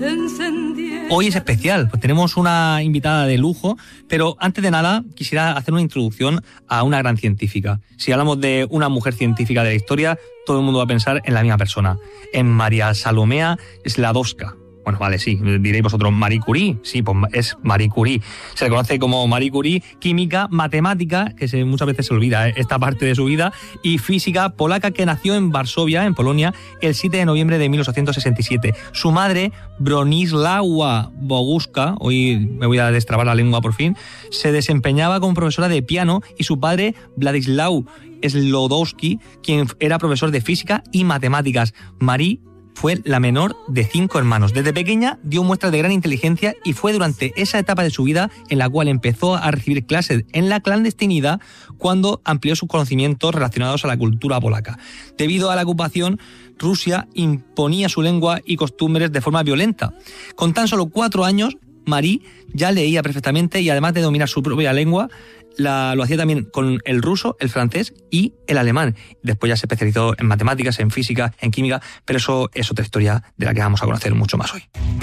Hoy es especial, pues tenemos una invitada de lujo, pero antes de nada quisiera hacer una introducción a una gran científica. Si hablamos de una mujer científica de la historia, todo el mundo va a pensar en la misma persona, en María Salomea Sklodowska. Bueno, vale, sí, diréis vosotros, Marie Curie. Sí, pues es Marie Curie. Se le conoce como Marie Curie, química, matemática, que muchas veces se olvida esta parte de su vida, y física polaca, que nació en Varsovia, en Polonia, el 7 de noviembre de 1867. Su madre, Bronislawa Boguska, hoy me voy a destrabar la lengua por fin, se desempeñaba como profesora de piano, y su padre, Władysław Sklodowski, quien era profesor de física y matemáticas. Marie fue la menor de 5 hermanos. Desde pequeña dio muestras de gran inteligencia y fue durante esa etapa de su vida en la cual empezó a recibir clases en la clandestinidad cuando amplió sus conocimientos relacionados a la cultura polaca. Debido a la ocupación, Rusia imponía su lengua y costumbres de forma violenta. Con tan solo 4 años, Marie ya leía perfectamente y además de dominar su propia lengua, lo hacía también con el ruso, el francés y el alemán. Después ya se especializó en matemáticas, en física, en química, pero eso es otra historia de la que vamos a conocer mucho más hoy.